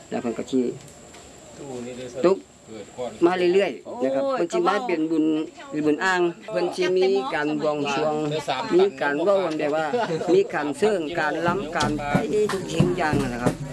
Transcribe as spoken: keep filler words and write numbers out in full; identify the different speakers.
Speaker 1: แล้วเพิ่นก็สิตุกมาเรื่อยๆนะครับเพิ่นสิมาเป็นบุญเป็นบุญอ้างเพิ่นสิมีการบวงสรวงมีการเว้ากันแบบว่ามีการเชิงการล้ำการไปทุกสิ่งอย่างนะครับ